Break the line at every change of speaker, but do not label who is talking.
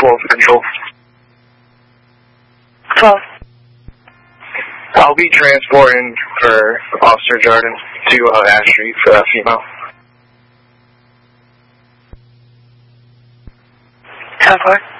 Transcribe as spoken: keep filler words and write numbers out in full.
twelve Central.
twelve.
I'll be transporting for Officer Jordan to uh, Ash Street for that female.
ten four.